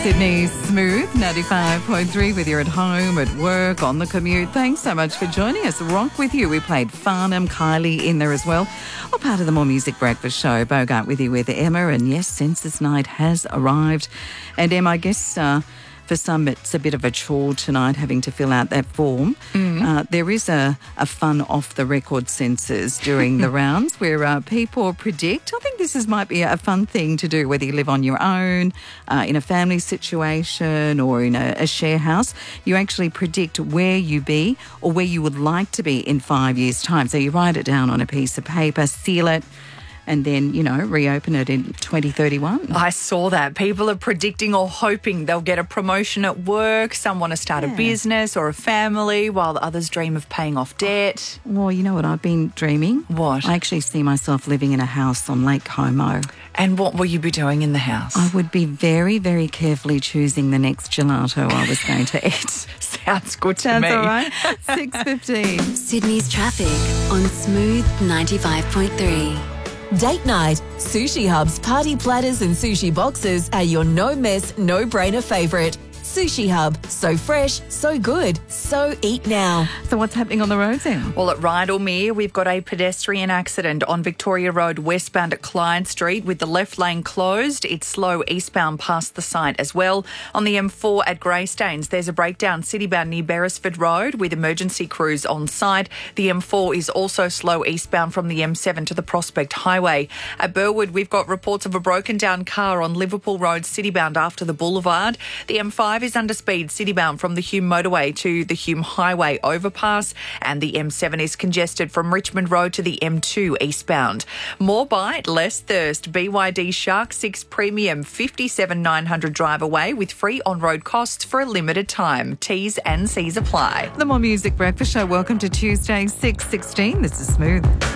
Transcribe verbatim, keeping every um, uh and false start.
Sydney's Smooth ninety-five point three, whether you're at home, at work, on the commute. Thanks so much for joining us. Rock with you. We played Farnham, Kylie in there as well. All part of the More Music Breakfast Show. Bogart with you with Emma. And yes, Census Night has arrived. And Emma, I guess uh, for some it's a bit of a chore tonight having to fill out that form. Mm. Uh, there is a, a fun off-the-record census during the rounds where uh, people predict. I think this is might be a fun thing to do, whether you live on your own, uh, in a family situation or in a, a share house. You actually predict where you be or where you would like to be in five years' time. So you write it down on a piece of paper, seal it, and then, you know, reopen it in twenty thirty-one. I saw that. People are predicting or hoping they'll get a promotion at work. Some want to start yeah. a business or a family, while others dream of paying off debt. Well, you know what I've been dreaming? What? I actually see myself living in a house on Lake Como. And what will you be doing in the house? I would be very, very carefully choosing the next gelato I was going to eat. Sounds good to Sounds me. all right. six fifteen. Sydney's traffic on Smooth ninety-five point three. Date night. Sushi Hub's party platters and sushi boxes are your no-mess, no-brainer favourite. Sushi Hub. So fresh, so good, so eat now. So what's happening on the roads then? Well, at Rydalmere, we've got a pedestrian accident on Victoria Road westbound at Client Street with the left lane closed. It's slow eastbound past the site as well. On the M four at Greystanes, there's a breakdown citybound near Beresford Road with emergency crews on site. The M four is also slow eastbound from the M seven to the Prospect Highway. At Burwood, we've got reports of a broken down car on Liverpool Road citybound after the Boulevard. The M five is under speed citybound from the Hume Motorway to the Hume Highway overpass, and the M seven is congested from Richmond Road to the M two eastbound. More bite, less thirst. B Y D Shark six Premium fifty-seven nine hundred drive away with free on-road costs for a limited time. T's and C's apply. The More Music Breakfast Show. Welcome to Tuesday, six sixteen. This is Smooth.